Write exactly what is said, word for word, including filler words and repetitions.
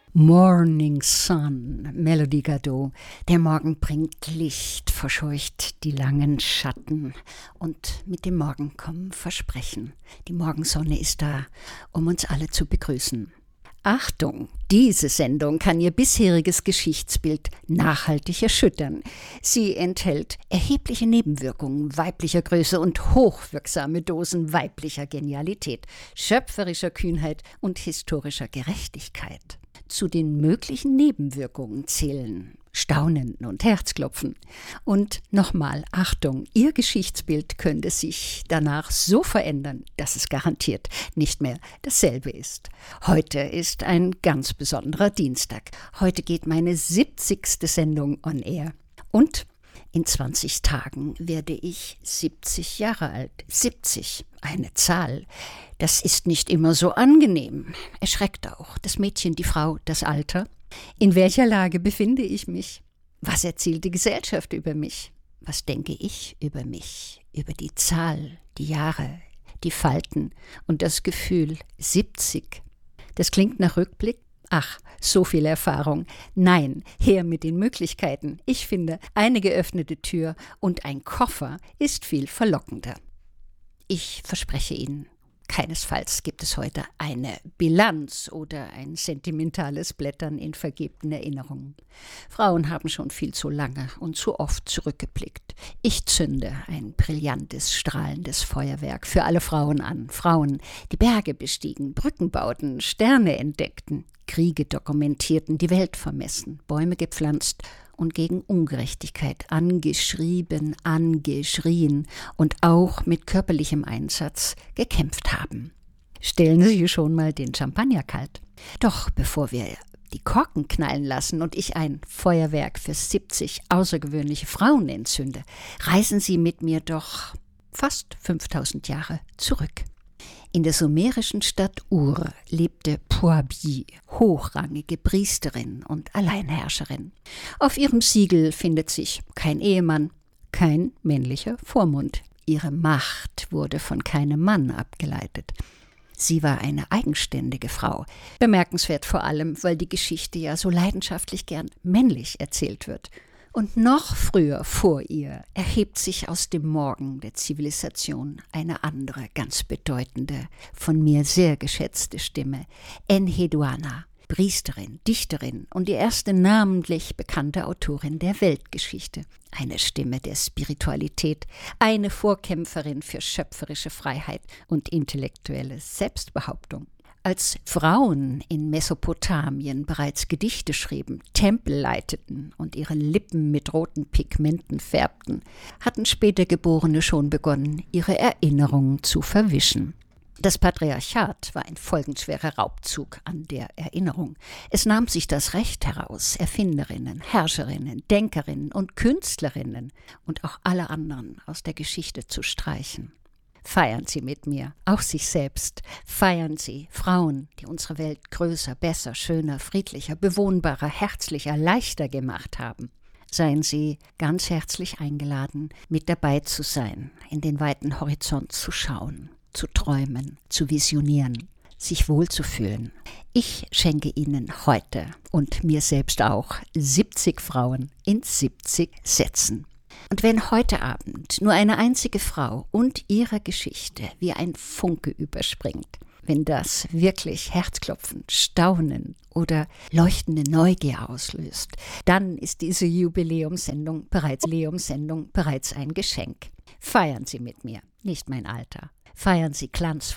Morning Sun, Melody Gardot. Der Morgen bringt Licht, verscheucht die langen Schatten. Und mit dem Morgen kommen Versprechen. Die Morgensonne ist da, um uns alle zu begrüßen. Achtung, diese Sendung kann Ihr bisheriges Geschichtsbild nachhaltig erschüttern. Sie enthält erhebliche Nebenwirkungen weiblicher Größe und hochwirksame Dosen weiblicher Genialität, schöpferischer Kühnheit und historischer Gerechtigkeit. Zu den möglichen Nebenwirkungen zählen Staunen und Herzklopfen. Und nochmal, Achtung, Ihr Geschichtsbild könnte sich danach so verändern, dass es garantiert nicht mehr dasselbe ist. Heute ist ein ganz besonderer Dienstag. Heute geht meine siebzigste Sendung on air. Und in zwanzig Tagen werde ich siebzig Jahre alt. siebzig, eine Zahl. Das ist nicht immer so angenehm. Erschreckt auch das Mädchen, die Frau, das Alter. In welcher Lage befinde ich mich? Was erzählt die Gesellschaft über mich? Was denke ich über mich, über die Zahl, die Jahre, die Falten und das Gefühl siebzig? Das klingt nach Rückblick. Ach, so viel Erfahrung. Nein, her mit den Möglichkeiten. Ich finde, eine geöffnete Tür und ein Koffer ist viel verlockender. Ich verspreche Ihnen, keinesfalls gibt es heute eine Bilanz oder ein sentimentales Blättern in vergebten Erinnerungen. Frauen haben schon viel zu lange und zu oft zurückgeblickt. Ich zünde ein brillantes, strahlendes Feuerwerk für alle Frauen an. Frauen, die Berge bestiegen, Brücken bauten, Sterne entdeckten, Kriege dokumentierten, die Welt vermessen, Bäume gepflanzt und gegen Ungerechtigkeit angeschrieben, angeschrien und auch mit körperlichem Einsatz gekämpft haben. Stellen Sie schon mal den Champagner kalt. Doch bevor wir die Korken knallen lassen und ich ein Feuerwerk für siebzig außergewöhnliche Frauen entzünde, reisen Sie mit mir doch fast fünftausend Jahre zurück. In der sumerischen Stadt Ur lebte Puabi, hochrangige Priesterin und Alleinherrscherin. Auf ihrem Siegel findet sich kein Ehemann, kein männlicher Vormund. Ihre Macht wurde von keinem Mann abgeleitet. Sie war eine eigenständige Frau. Bemerkenswert vor allem, weil die Geschichte ja so leidenschaftlich gern männlich erzählt wird. Und noch früher vor ihr erhebt sich aus dem Morgen der Zivilisation eine andere, ganz bedeutende, von mir sehr geschätzte Stimme, Enheduanna, Priesterin, Dichterin und die erste namentlich bekannte Autorin der Weltgeschichte. Eine Stimme der Spiritualität, eine Vorkämpferin für schöpferische Freiheit und intellektuelle Selbstbehauptung. Als Frauen in Mesopotamien bereits Gedichte schrieben, Tempel leiteten und ihre Lippen mit roten Pigmenten färbten, hatten später Geborene schon begonnen, ihre Erinnerungen zu verwischen. Das Patriarchat war ein folgenschwerer Raubzug an der Erinnerung. Es nahm sich das Recht heraus, Erfinderinnen, Herrscherinnen, Denkerinnen und Künstlerinnen und auch alle anderen aus der Geschichte zu streichen. Feiern Sie mit mir, auch sich selbst. Feiern Sie Frauen, die unsere Welt größer, besser, schöner, friedlicher, bewohnbarer, herzlicher, leichter gemacht haben. Seien Sie ganz herzlich eingeladen, mit dabei zu sein, in den weiten Horizont zu schauen, zu träumen, zu visionieren, sich wohlzufühlen. Ich schenke Ihnen heute und mir selbst auch siebzig Frauen in siebzig Sätzen. Und wenn heute Abend nur eine einzige Frau und ihre Geschichte wie ein Funke überspringt, wenn das wirklich Herzklopfen, Staunen oder leuchtende Neugier auslöst, dann ist diese Jubiläumssendung bereits, Jubiläumssendung bereits ein Geschenk. Feiern Sie mit mir, nicht mein Alter. Feiern Sie glanzvoll.